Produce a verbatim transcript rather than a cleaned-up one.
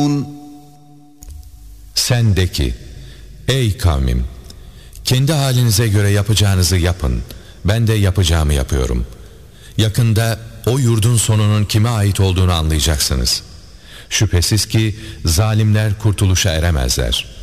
Sen de ki, ey kavmim, kendi halinize göre yapacağınızı yapın, ben de yapacağımı yapıyorum. Yakında o yurdun sonunun kime ait olduğunu anlayacaksınız. Şüphesiz ki zalimler kurtuluşa eremezler.